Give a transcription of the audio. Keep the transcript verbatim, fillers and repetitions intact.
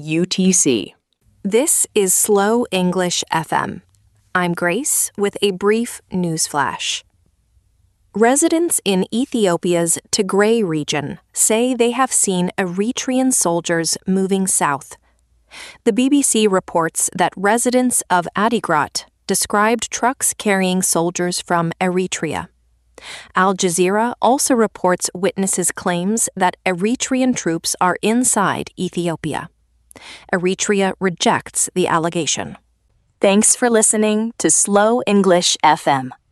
U T C. This is Slow English F M. I'm Grace with a brief news flash. Residents in Ethiopia's Tigray region say they have seen Eritrean soldiers moving south. The B B C reports that residents of Adigrat described trucks carrying soldiers from Eritrea. Al Jazeera also reports witnesses' claims that Eritrean troops are inside Ethiopia. Eritrea rejects the allegation. Thanks for listening to Slow English F M.